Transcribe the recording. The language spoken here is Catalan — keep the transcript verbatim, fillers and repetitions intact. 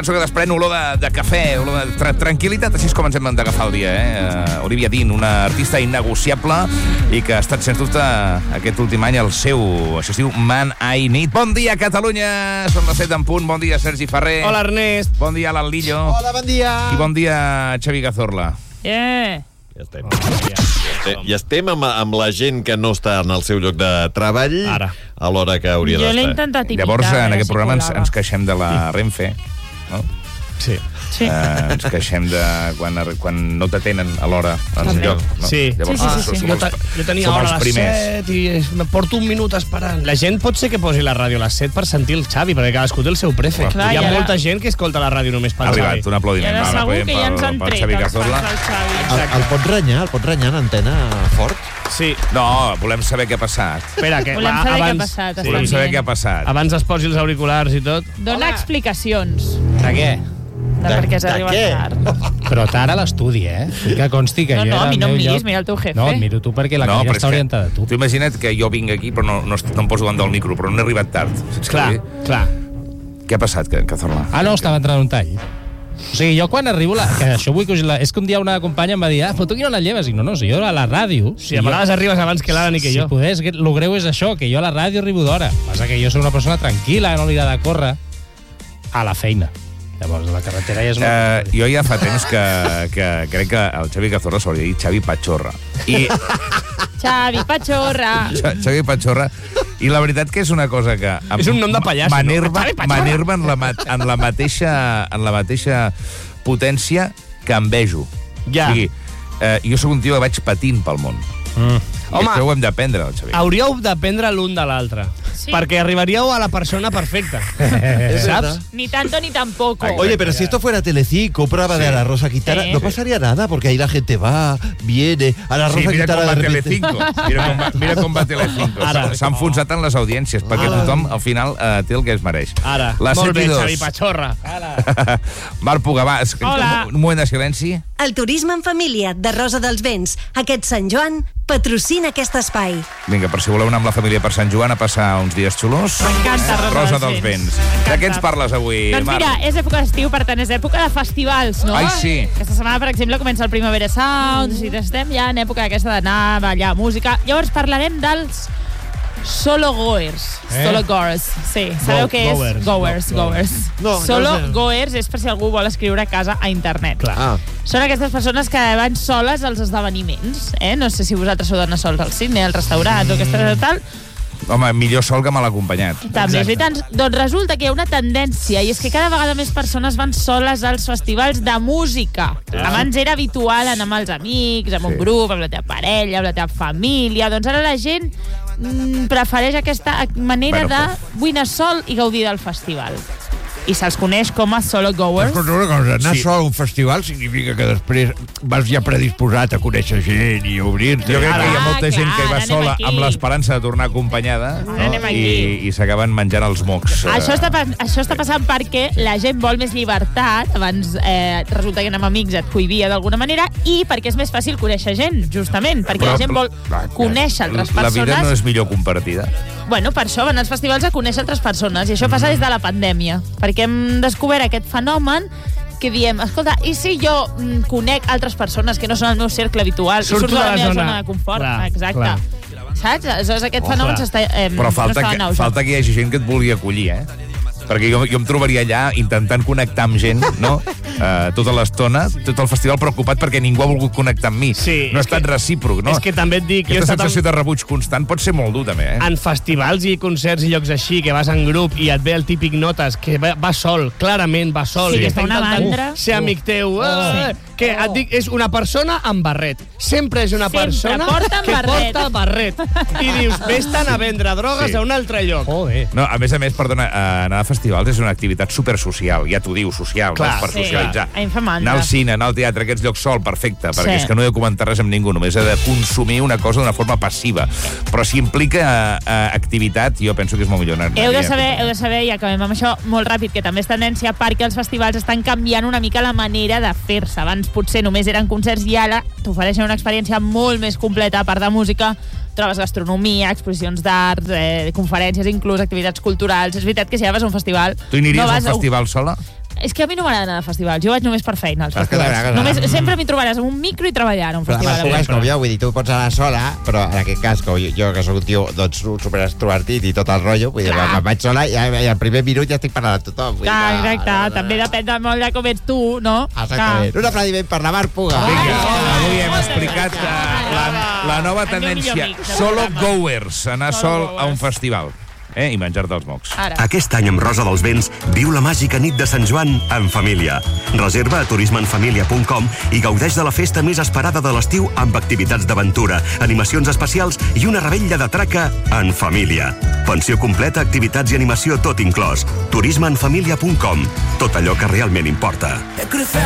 Penso que desprèn olor de, de cafè, olor de tra tranquil·litat, així és com ens hem d'agafar el dia, eh? Uh, Olivia Dean, una artista innegociable i que ha estat, sens dubte, aquest últim any el seu, això es diu Man I Need. Bon dia, Catalunya! Són les set en punt. Bon dia, Sergi Ferrer. Hola, Ernest. Bon dia, Alan Lillo. Hola, bon dia. I bon dia, Xavi Cazorla. Yeah. Ja estem. I estem amb, amb la gent que no està en el seu lloc de treball Ara. a l'hora que hauria Jo l'he d'estar. intentat imitar. Llavors, en aquest si programa ens, colava. ens queixem de la Renfe, no? Sí. Sí. Uh, ens queixem de quan, quan no t'atenen a l'hora en un També. lloc. No? Sí. Llavors, Sí, sí, sí, som- sí. som Jo, els- te, jo tenia som hora els a les primers. set i es- me porto un minut esperant. La gent pot ser que posi la ràdio a les set per sentir el Xavi, perquè cadascú té el seu prefe. Clar, Hi ha i ara- molta gent que escolta la ràdio només Ha pel Xavi. arribat un I aplaudiment. ara Va, segur aplaudiment que ja pel- ens han pel tret Xavi els Cazorla. fans del Xavi. El, el pot renyar, el pot renyar en antena fort? Sí. No, volem saber què ha passat. Espera, que Volem va, saber què ha abans, passat, sí. Volem Estan saber dient. què ha passat. abans es posi els auriculars i tot. Dona explicacions De què? de, De- per què has de arribat què? tard. Però tard a l'estudi, eh? Que consti que No, jo no, era a mi al no em meu miris, lloc. mira el teu jefe. No, et miro tu perquè la no, cadira però és està orientada a tu. Tu imagina't que jo vinc aquí, però no, no, no em poso davant del micro, però no he arribat tard. Saps què Clar, vull dir? clar. Què ha passat, Cazorla? Ah, no, estava entrant un tall. O sigui, jo quan arribo... La... Que això vull que us la... És que un dia una companya em va dir ah, però tu aquí no la lleves? I no, no, si jo a la ràdio... Si a vegades arribes abans que l'Alan i que si jo. podés, que el greu és això, que jo a la ràdio arribo d'hora. Passa que jo soc una persona tranquil·la, no li agrada córrer a la feina. Llavors, la carretera ja és una... Uh, jo ja fa temps que, que crec que el Xavi Cazorla s'hauria dit Xavi Patxorra. I Xavi, Patxorra. Xavi Patxorra. I la veritat que és una cosa que... em- És un nom de pallasso, no? M'enerva Xavi Patxorra. m'enerva en, la, ma- en, la mateixa, en la mateixa potència que envejo. Ja. O sigui, eh, jo sóc un tio que vaig patint pel món. Mm. I Home, això ho hem d'aprendre, el Xavi. Hauríeu d'aprendre l'un de l'altre. Sí. Perquè arribaríeu a la persona perfecta. Es ¿Sabes? verdad. Ni tanto ni tampoco. Oye, pero si esto fuera Telecinco, prueba de Ana Rosa Quintana, Sí. no pasaría nada, porque ahí la gente va, viene, Ana Rosa Sí, mira Quintana com va de repente... Telecinco. Mira com va, mira com va Telecinco. Ara. S'ha enfonsat en les audiències, perquè tothom, al final, eh, té el que es mereix. Ara, Les molt set bé, i dos. Xavi Patxorra. Marc Pugavà, Hola. un moment de silenci. El turisme en família de Rosa dels Vents. Aquest Sant Joan patrocina aquest espai. Vinga, per si voleu anar amb la família per Sant Joan a passar uns dies xulos. M'encanta Rosa, Rosa dels dels Vents. Vents. M'encanta. De què ens parles avui, Doncs Marc? mira, és època d'estiu, per tant, és època de festivals, no? Ai, sí. Aquesta setmana, per exemple, comença el Primavera Sound, mm. i estem ja en època aquesta d'anar a ballar música. Llavors parlarem dels solo goers. Eh? Solo goers, sí. Sabeu Go- què és? goers. Goers, Go- goers. No, no solo sé. goers és per si algú vol escriure a casa a internet. Clar. Ah, Són aquestes persones que van soles als esdeveniments, eh? No sé si vosaltres sou d'anar sols al cine, al restaurant o aquesta tal. Home, millor sol que mal acompanyat. També és veritat. Doncs resulta que hi ha una tendència, i és que cada vegada més persones van soles als festivals de música. Abans era habitual anar amb els amics, amb Sí. un grup, amb la teva parella, amb la teva família. Doncs ara la gent mm, prefereix aquesta manera Bueno, de vull anar sol i gaudir del festival. I se'ls coneix com a solo goers. Escolta, una cosa, anar Sí. sí. sol a un festival significa que després vas ja predisposat a conèixer gent i obrir-te. Jo crec que hi ha Ah, molta clar, gent que hi va ara anem sola aquí. amb l'esperança de tornar acompanyada, Ara anem no? aquí. I, i s'acaben menjant els mocs. Això està, pa- això està passant perquè la gent vol més llibertat. Abans eh, resulta que anar amb amics et cohibia d'alguna manera, i perquè és més fàcil conèixer gent, justament, perquè la gent vol conèixer altres La persones. vida no és millor compartida. Bueno, per això van als festivals a conèixer altres persones, i això passa des de la pandèmia, perquè hem descobert aquest fenomen que diem, escolta, i si jo mm, conec altres persones que no són el meu cercle habitual, Surto i surto de la, de la meva zona. zona de confort? Clar, Exacte. clar. Saps? Aleshores, aquest Oh, fenomen clar. s'està... Eh, Però falta, no està que, en auge. falta que hi hagi gent que et vulgui acollir, eh? Perquè jo, jo em trobaria allà intentant connectar amb gent, no? Uh, tota l'estona, tot el festival preocupat perquè ningú ha volgut connectar amb mi. Sí, no ha és estat que- recíproc, no? És que també et dic... jo he Aquesta estat sensació en- de rebuig constant pot ser molt dur, també, eh? En festivals i concerts i llocs així, que vas en grup i et ve el típic notes, que va, va sol, clarament va sol, Sí, i que està està una intentant mandra. ser amic teu. Eh, que et dic, és una persona amb barret. Sempre és una Sempre persona porta que barret. porta barret. I dius, vés-te'n a vendre drogues Sí. a un altre lloc. Joder. No, a més a més, perdona, eh, anar a festivals és una activitat supersocial, ja t'ho diu, social, Clar, no? Per sí. socialitzar. A mi em fa mandra. Anar al cine, anar al teatre, aquests llocs sol, perfecte, perquè Sí. és que no he de comentar res amb ningú, només he de consumir una cosa d'una forma passiva. Però si implica eh, activitat, jo penso que és molt millor anar. Heu de saber, heu de saber, i acabem amb això molt ràpid, que també és tendència perquè els festivals estan canviant una mica la manera de fer-se. Abans potser només eren concerts i ara t'ofereixen una experiència molt més completa, a part de música. Trobes gastronomia, exposicions d'art, eh, conferències, inclús activitats culturals. És veritat que si ja vas a un festival... Tu aniries no a vas un festival sola? és que a mi no m'agrada anar a festivals. Jo vaig només per feina als Però és que festivals. t'agrada. Només, sempre m'hi trobaràs amb un micro i treballant a un Però festival. amb el cas com jo, vull dir, tu pots anar sola, però en aquest cas, com jo, jo que sóc un tio doncs, super extrovertit i tot el rotllo, vull dir, Clar. me'n vaig sola i, i al primer minut ja estic parlant amb tothom. Vull dir, Clar, no, exacte. no, no, També no. depèn de molt de com ets tu, no? Exactament. Un aplaudiment per la Mar Puga. Vinga, Ai, avui hem moltes explicat gràcies. eh, la, la nova El meu millor tendència. amic del Solo programa. goers, anar Solo sol goers. a un festival. Eh? I menjar-te els mocs. Ara. Aquest any amb Rosa dels Vents viu la màgica nit de Sant Joan en família. Reserva a turismenfamilia punt com i gaudeix de la festa més esperada de l'estiu amb activitats d'aventura, animacions especials i una revetlla de traca en família. Pensió completa, activitats i animació tot inclòs. turismenfamilia punt com. Tot allò que realment importa.